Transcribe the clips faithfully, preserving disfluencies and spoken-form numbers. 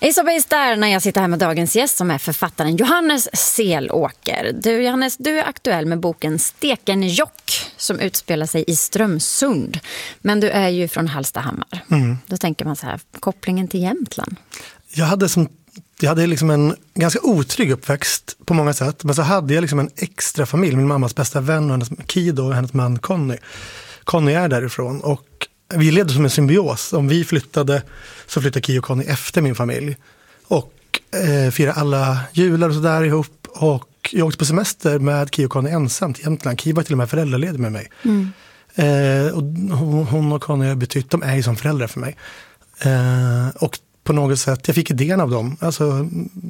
Isabel där när jag sitter här med dagens gäst som är författaren Johannes Selåker. Du Johannes, du är aktuell med boken Stekenjokk som utspelar sig i Strömsund. Men du är ju från Hallstahammar. Mm. Då tänker man så här, kopplingen till Jämtland. Jag hade, som, jag hade liksom en ganska otrygg uppväxt på många sätt. Men så hade jag liksom en extra familj. Min mammas bästa vän och hennes Kido och hennes man Conny. Conny är därifrån och vi levde som en symbios. Om vi flyttade så flyttade Ki och Conny efter min familj. Och eh, firade alla jular och sådär ihop. Och jag åkte på semester med Ki och Conny ensamt i Jämtland. Ki var till och med föräldraledig med mig. Mm. Eh, och hon och Conny har betytt, de är ju som föräldrar för mig. Eh, och på något sätt, jag fick idén av dem. Alltså,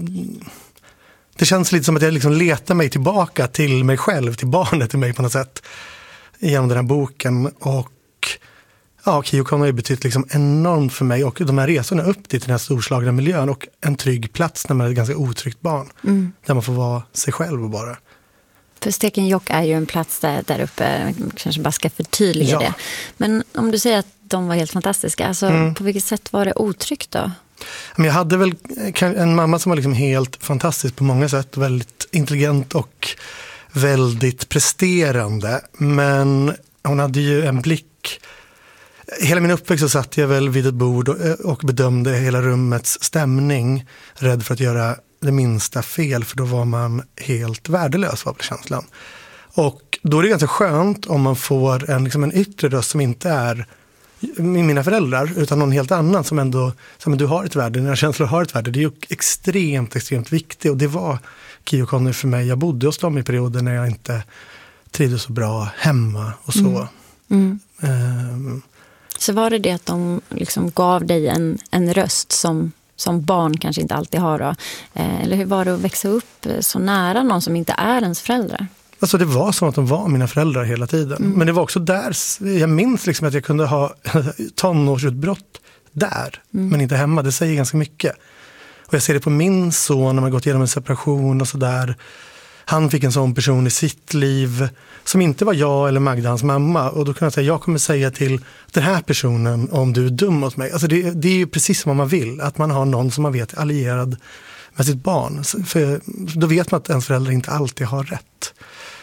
det känns lite som att jag liksom letar mig tillbaka till mig själv, till barnet i mig på något sätt. Genom den här boken. Och ja, Ki och Conny har ju betytt liksom enormt för mig och de här resorna upp till den här storslagna miljön och en trygg plats när man är ett ganska otryggt barn. Mm. Där man får vara sig själv och bara. För Stekenjokk är ju en plats där, där uppe, kanske bara ska förtydliga ja. det. Men om du säger att de var helt fantastiska, alltså, mm. på vilket sätt var det otryggt då? Jag hade väl en mamma som var liksom helt fantastisk på många sätt, väldigt intelligent och väldigt presterande. Men hon hade ju en blick. Hela min uppväxt så satt jag väl vid ett bord och, och bedömde hela rummets stämning. Rädd för att göra det minsta fel, för då var man helt värdelös, var väl känslan. Och då är det ganska skönt om man får en, liksom en yttre röst som inte är mina föräldrar, utan någon helt annan som ändå, som du har ett värde, dina känslor har ett värde. Det är ju extremt, extremt viktigt och det var Ki och Conny för mig. Jag bodde hos dem i perioder när jag inte trivdes så bra hemma och så. Mm. Mm. Um, Så var det det att de liksom gav dig en, en röst som, som barn kanske inte alltid har då? Eh, eller hur var det att växa upp så nära någon som inte är ens föräldrar? Alltså det var som att de var mina föräldrar hela tiden. Mm. Men det var också där, jag minns liksom att jag kunde ha tonårsutbrott där, mm. men inte hemma. Det säger ganska mycket. Och jag ser det på min son när man gått igenom en separation och sådär. Han fick en sån person i sitt liv som inte var jag eller Magda, hans mamma. Och då kan jag säga, jag kommer säga till den här personen om du är dum mot mig. Alltså det, det är ju precis vad man vill. Att man har någon som man vet är allierad med sitt barn. För då vet man att ens föräldrar inte alltid har rätt.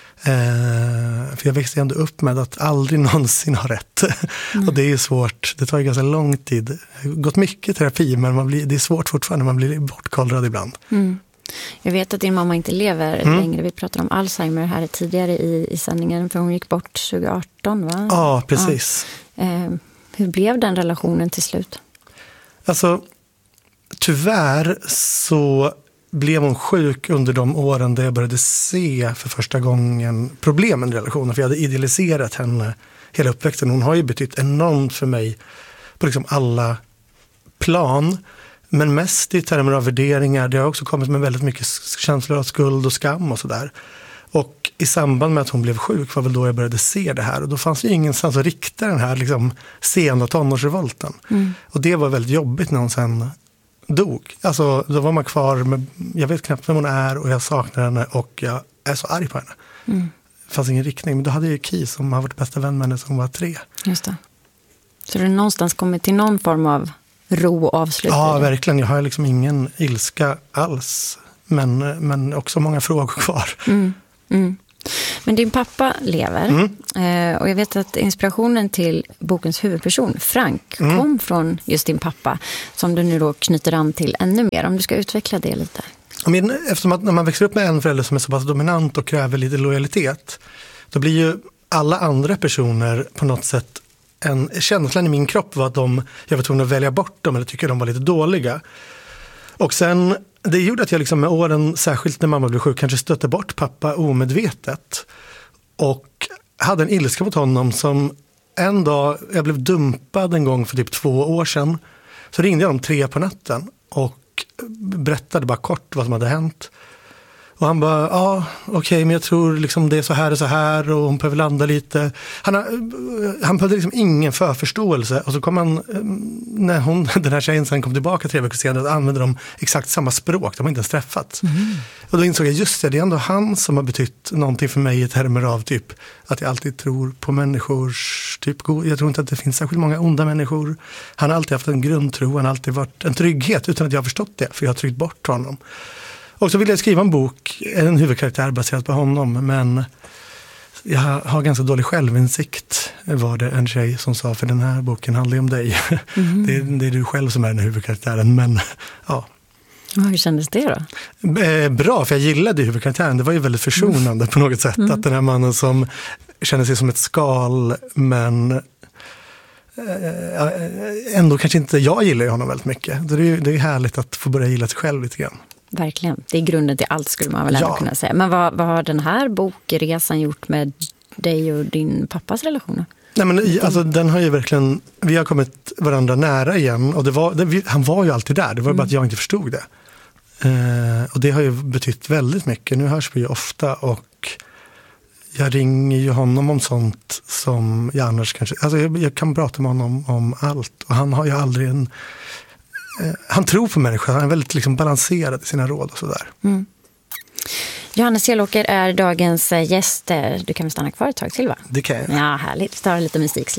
Eh, för jag växte ändå upp med att aldrig någonsin ha rätt. Mm. Och det är svårt, det tar ju ganska lång tid. Det har gått mycket terapi, men man blir, det är svårt fortfarande, man blir bortkollrad ibland. Mm. Jag vet att din mamma inte lever mm. längre. Vi pratade om Alzheimer här tidigare i, i sändningen, för hon gick bort tjugo arton, va? Ja, precis. Ja. Eh, hur blev den relationen till slut? Alltså, tyvärr så blev hon sjuk under de åren där jag började se för första gången problemen i relationen. För jag hade idealiserat henne hela uppväxten. Hon har ju betytt enormt för mig på liksom alla plan. Men mest i termer av värderingar. Det har också kommit med väldigt mycket känslor av skuld och skam och sådär. Och i samband med att hon blev sjuk var väl då jag började se det här. Och då fanns ju ingenstans att rikta den här liksom sena tonårsrevolten. Mm. Och det var väldigt jobbigt när hon sen dog. Alltså då var man kvar med, jag vet knappt vem hon är och jag saknar henne och jag är så arg på henne. Mm. Det fanns ingen riktning. Men då hade jag ju Ki som har varit bästa vän med henne som var tre. Just det. Så det någonstans kommit till någon form av ro och avslut? Ja, verkligen. Jag har liksom ingen ilska alls. Men, men också många frågor kvar. Mm. Mm. Men din pappa lever. Mm. Eh, och jag vet att inspirationen till bokens huvudperson, Frank, mm. kom från just din pappa. Som du nu då knyter an till ännu mer. Om du ska utveckla det lite. Men eftersom att när man växer upp med en förälder som är så pass dominant och kräver lite lojalitet. Då blir ju alla andra personer på något sätt. En känslan i min kropp var att de, jag var tvungen att välja bort dem eller tycker de var lite dåliga. Och sen, det gjorde att jag liksom med åren, särskilt när mamma blev sjuk, kanske stötte bort pappa omedvetet. Och hade en ilska mot honom som en dag, jag blev dumpad en gång för typ två år sedan. Så ringde jag om tre på natten och berättade bara kort vad som hade hänt. Och han bara, ja okej okay, men jag tror liksom det är så här och så här och hon behöver landa lite. Han, har, han behövde liksom ingen förförståelse och så kom han, när hon, den här tjejen sen kom tillbaka tre veckor senare, att använde de exakt samma språk, de har inte ens träffats. Mm. Och då insåg jag, just det, det är ändå han som har betytt någonting för mig i termer av typ att jag alltid tror på människors typ god. Jag tror inte att det finns särskilt många onda människor. Han har alltid haft en grundtro, han har alltid varit en trygghet utan att jag har förstått det, för jag har tryckt bort honom. Och så ville jag skriva en bok, en huvudkaraktär baserad på honom, men jag har ganska dålig självinsikt, var det en tjej som sa, för den här boken handlar ju om dig. Mm. det, är, det är du själv som är den här huvudkaraktären, men ja. Hur kändes det då? Bra, för jag gillade huvudkaraktären. Det var ju väldigt försonande mm. på något sätt. Mm. Att den här mannen som känner sig som ett skal, men ändå kanske inte, jag gillar ju honom väldigt mycket. Det är, det är härligt att få börja gilla sig själv lite grann. Verkligen, det är grunden till allt skulle man väl ändå ja. kunna säga. Men vad, vad har den här bokresan gjort med dig och din pappas relationer? Nej, men alltså, den har ju verkligen, vi har kommit varandra nära igen och det var, det, han var ju alltid där, det var mm. bara att jag inte förstod det. Eh, och det har ju betytt väldigt mycket. Nu hörs vi ju ofta och jag ringer ju honom om sånt som jag annars kanske, alltså jag, jag kan prata med honom om allt och han har ju aldrig en eh, han tror på människor, han är väldigt liksom balanserad i sina råd och sådär. Mm. Johannes Selåker är dagens gäst. Du kan väl stanna kvar ett tag till, va? Det kan jag. Ja, härligt. Vi tar lite musik.